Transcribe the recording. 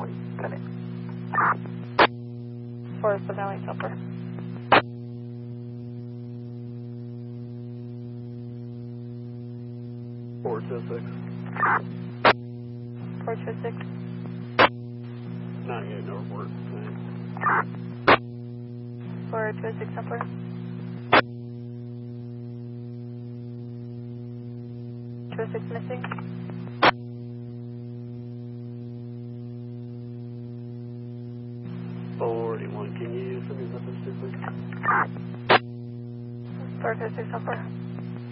Got it. For the Valley Helper. 426. 426. Not yet, no report. 426 Helper. 206 missing. 41, can you send me a message too, please? 426 Helper.